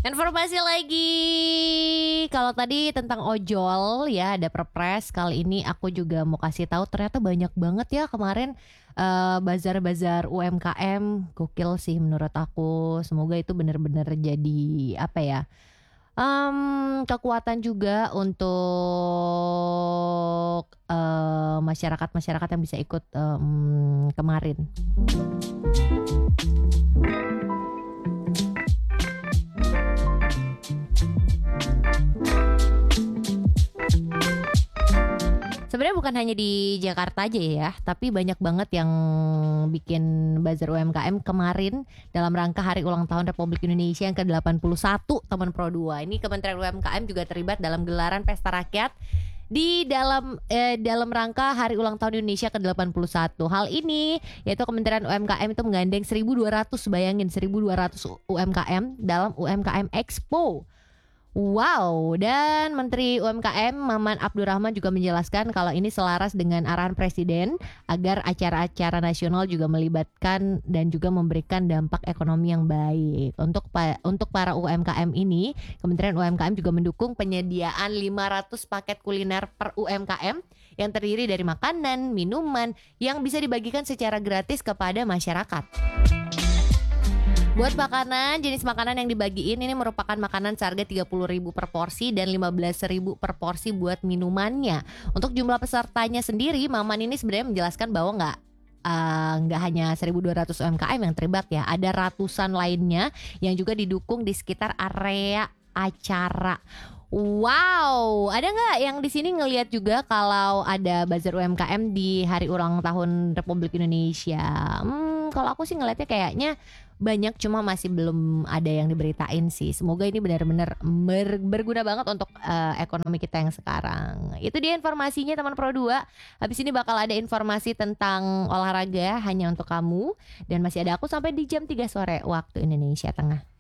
Informasi lagi. Kalau tadi tentang ojol ya ada perpres, kali ini aku juga mau kasih tahu ternyata banyak banget ya kemarin bazar-bazar UMKM. Gokil sih menurut aku. Semoga itu benar-benar jadi apa ya? Kekuatan juga untuk masyarakat-masyarakat yang bisa ikut kemarin. Sebenarnya bukan hanya di Jakarta aja ya, tapi banyak banget yang bikin bazar UMKM kemarin dalam rangka Hari Ulang Tahun Republik Indonesia yang ke-81 teman Pro 2. Ini Kementerian UMKM juga terlibat dalam gelaran pesta rakyat di dalam rangka Hari Ulang Tahun Indonesia ke-81. Hal ini yaitu Kementerian UMKM itu menggandeng 1.200, bayangin 1.200 UMKM dalam UMKM Expo. Wow, dan Menteri UMKM Maman Abdurrahman juga menjelaskan kalau ini selaras dengan arahan Presiden agar acara-acara nasional juga melibatkan dan juga memberikan dampak ekonomi yang baik. Untuk para UMKM ini, Kementerian UMKM juga mendukung penyediaan 500 paket kuliner per UMKM yang terdiri dari makanan, minuman yang bisa dibagikan secara gratis kepada masyarakat. Buat makanan, jenis makanan yang dibagiin ini merupakan makanan seharga 30.000 per porsi dan 15.000 per porsi buat minumannya. Untuk jumlah pesertanya sendiri, Maman ini sebenarnya menjelaskan bahwa nggak hanya 1.200 UMKM yang terlibat ya, ada ratusan lainnya yang juga didukung di sekitar area acara. Wow, ada nggak yang di sini ngelihat juga kalau ada bazar UMKM di Hari Ulang Tahun Republik Indonesia? Kalau aku sih ngelihatnya kayaknya banyak, cuma masih belum ada yang diberitain sih. Semoga ini benar-benar berguna banget untuk ekonomi kita yang sekarang. Itu dia informasinya teman Pro 2. Habis ini bakal ada informasi tentang olahraga hanya untuk kamu. Dan masih ada aku sampai di jam 3 sore waktu Indonesia Tengah.